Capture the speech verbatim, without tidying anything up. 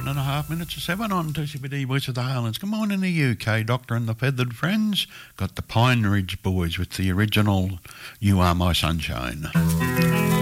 Seven and a half minutes to seven on two C B D Voice of the Highlands. Good morning, the U K. Doctor and the Feathered Friends. Got the Pine Ridge Boys with the original You Are My Sunshine.